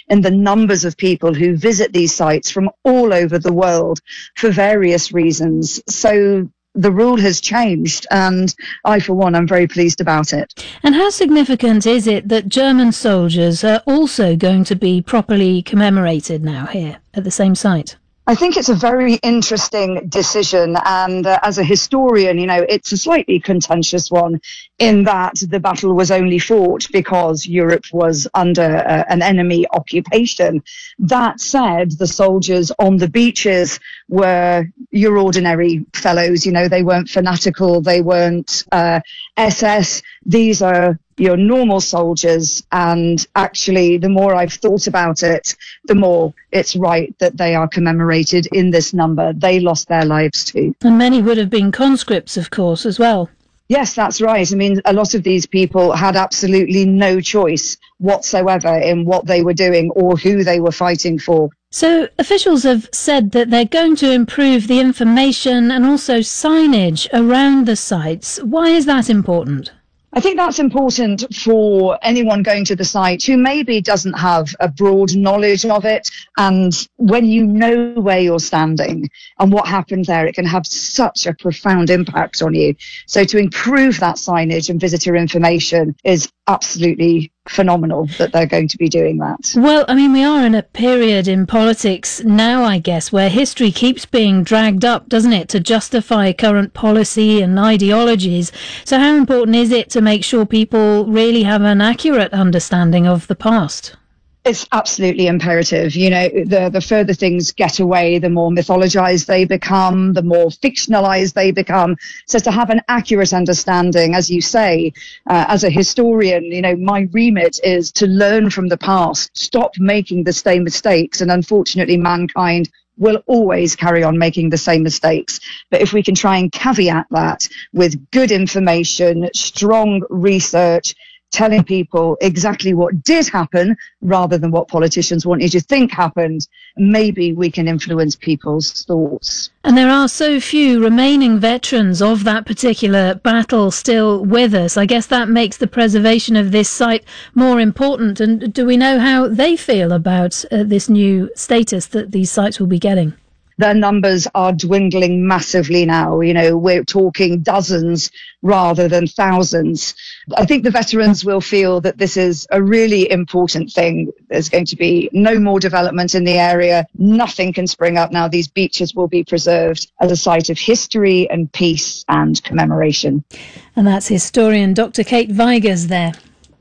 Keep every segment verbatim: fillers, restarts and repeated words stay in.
in the numbers of people who visit these sites from all over the world for various reasons. So the rule has changed, and I, for one, am very pleased about it. And how significant is it that German soldiers are also going to be properly commemorated now here at the same site? I think it's a very interesting decision, and uh, as a historian, you know, it's a slightly contentious one in that the battle was only fought because Europe was under uh, an enemy occupation. That said, the soldiers on the beaches were your ordinary fellows. You know, they weren't fanatical, they weren't uh, S S. These are your normal soldiers, and actually the more I've thought about it, the more it's right that they are commemorated in this number. They lost their lives too. And many would have been conscripts, of course, as well. Yes, that's right. I mean, a lot of these people had absolutely no choice whatsoever in what they were doing or who they were fighting for. So officials have said that they're going to improve the information and also signage around the sites. Why is that important? I think that's important for anyone going to the site who maybe doesn't have a broad knowledge of it. And when you know where you're standing and what happened there, it can have such a profound impact on you. So to improve that signage and visitor information is absolutely phenomenal that they're going to be doing that. Well, I mean, we are in a period in politics now, I guess, where history keeps being dragged up, doesn't it, to justify current policy and ideologies. So how important is it to make sure people really have an accurate understanding of the past? It's absolutely imperative. You know, the, the further things get away, the more mythologized they become, the more fictionalized they become. So to have an accurate understanding, as you say, uh, as a historian, you know, my remit is to learn from the past, stop making the same mistakes. And unfortunately, mankind will always carry on making the same mistakes. But if we can try and caveat that with good information, strong research, telling people exactly what did happen rather than what politicians want you to think happened, maybe we can influence people's thoughts. And there are so few remaining veterans of that particular battle still with us. I guess that makes the preservation of this site more important. And do we know how they feel about uh, this new status that these sites will be getting? Their numbers are dwindling massively now. You know, we're talking dozens rather than thousands. I think the veterans will feel that this is a really important thing. There's going to be no more development in the area. Nothing can spring up now. These beaches will be preserved as a site of history and peace and commemoration. And that's historian Doctor Kate Vigurs there.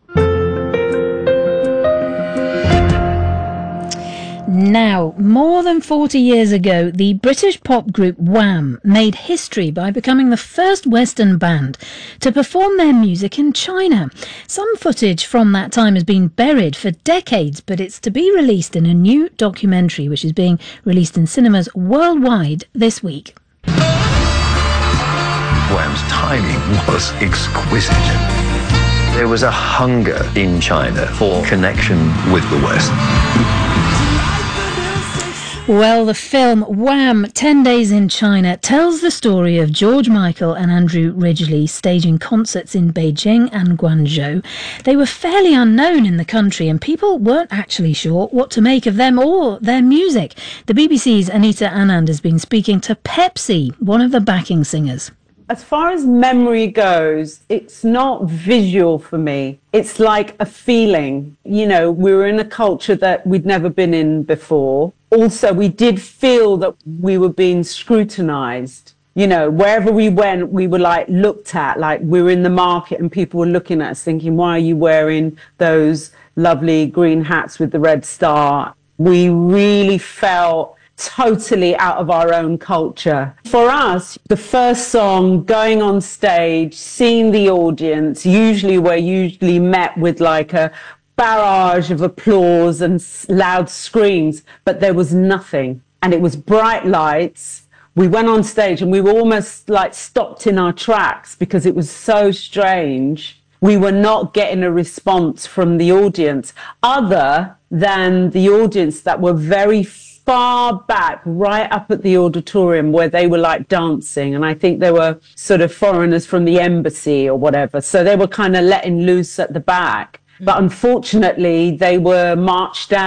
Now, more than forty years ago, the British pop group Wham made history by becoming the first Western band to perform their music in China. Some footage from that time has been buried for decades, but it's to be released in a new documentary which is being released in cinemas worldwide this week. Wham's timing was exquisite. There was a hunger in China for connection with the West. Well, the film Wham! ten days in China tells the story of George Michael and Andrew Ridgeley staging concerts in Beijing and Guangzhou. They were fairly unknown in the country and people weren't actually sure what to make of them or their music. The B B C's Anita Anand has been speaking to Pepsi, one of the backing singers. As far as memory goes, it's not visual for me. It's like a feeling. You know, we were in a culture that we'd never been in before. Also, we did feel that we were being scrutinized. You know, wherever we went, we were like looked at, like we were in the market and people were looking at us thinking, why are you wearing those lovely green hats with the red star? We really felt totally out of our own culture. For us, the first song, going on stage, seeing the audience, usually we're usually met with like a barrage of applause and loud screams, but there was nothing. And it was bright lights. We went on stage and we were almost like stopped in our tracks because it was so strange. We were not getting a response from the audience other than the audience that were very far back, right up at the auditorium where they were like dancing. And I think they were sort of foreigners from the embassy or whatever. So they were kind of letting loose at the back. But unfortunately, they were marched down.